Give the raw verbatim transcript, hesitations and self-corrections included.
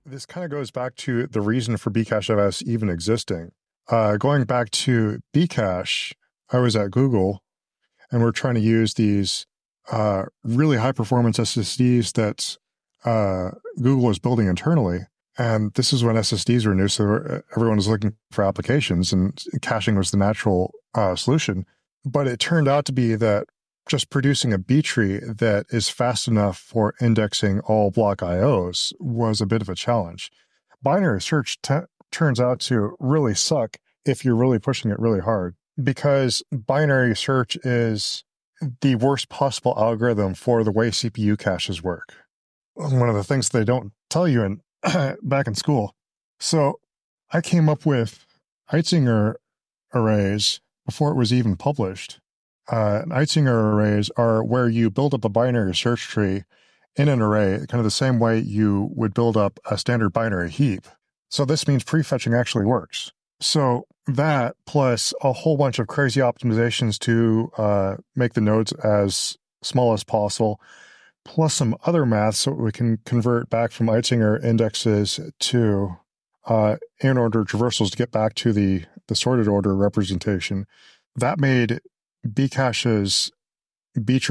This kind of goes back to the reason for Bcachefs even existing. Uh, going back to Bcache, I was at Google and we're trying to use these uh, really high performance S S Ds that uh, Google is building internally. And this is when S S Ds were new, so everyone was looking for applications and caching was the natural uh, solution. But it turned out to be that just producing a B tree that is fast enough for indexing all block I Os was a bit of a challenge. Binary search t- turns out to really suck if you're really pushing it really hard, because binary search is the worst possible algorithm for the way C P U caches work. One of the things they don't tell you in back in school. So I came up with Eitzinger arrays before it was even published. Uh, Eitzinger arrays are where you build up a binary search tree in an array, kind of the same way you would build up a standard binary heap. So this means prefetching actually works. So that plus a whole bunch of crazy optimizations to uh, make the nodes as small as possible, plus some other math so we can convert back from Eitzinger indexes to uh, in-order traversals to get back to the, the sorted order representation. That made Bcache's B tree